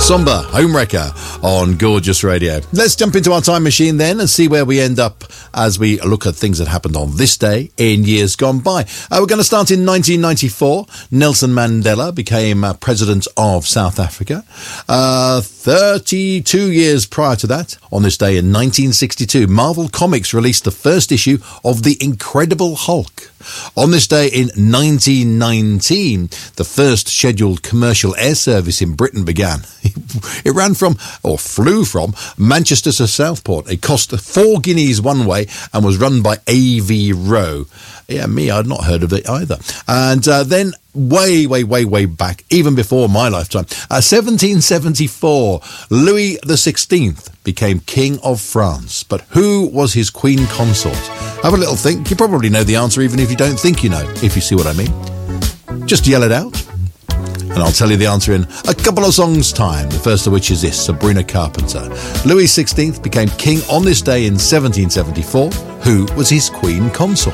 Somber Homewrecker on Gorgeous Radio. Let's jump into our time machine then and see where we end up as we look at things that happened on this day in years gone by. We're going to start in 1994. Nelson Mandela became president of South Africa. 32 years prior to that, on this day in 1962, Marvel Comics released the first issue of The Incredible Hulk. On this day in 1919, the first scheduled commercial air service in Britain began. It ran from, or flew from, Manchester to Southport. It cost 4 guineas one way and was run by A.V. Rowe. Yeah, I'd not heard of it either. And then way back, even before my lifetime, 1774, Louis XVI became King of France. But who was his queen consort? Have a little think. You probably know the answer even if you don't think you know, if you see what I mean. Just yell it out, and I'll tell you the answer in a couple of songs' time, the first of which is this, Sabrina Carpenter. Louis XVI became king on this day in 1774. Who was his queen consort?